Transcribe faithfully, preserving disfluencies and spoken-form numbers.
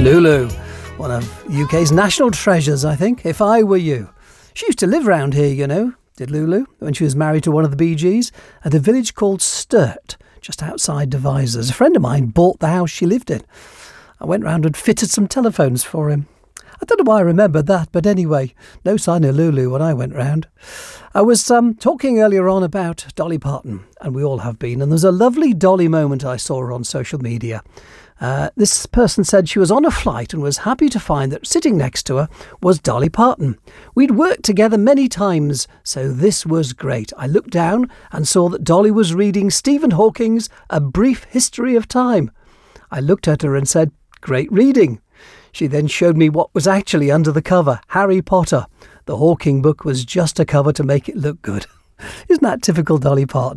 Lulu, one of U K's national treasures, I think, If I Were You. She used to live round here, you know, did Lulu, when she was married to one of the Bee Gees, at a village called Sturt, just outside Devizes. A friend of mine bought the house she lived in. I went round and fitted some telephones for him. I don't know why I remembered that, but anyway, no sign of Lulu when I went round. I was um, talking earlier on about Dolly Parton, and we all have been, and there's a lovely Dolly moment I saw her on social media. Uh, this person said she was on a flight and was happy to find that sitting next to her was Dolly Parton. We'd worked together many times, so this was great. I looked down and saw that Dolly was reading Stephen Hawking's A Brief History of Time. I looked at her and said, "Great reading." She then showed me what was actually under the cover, Harry Potter. The Hawking book was just a cover to make it look good. Isn't that typical Dolly Parton?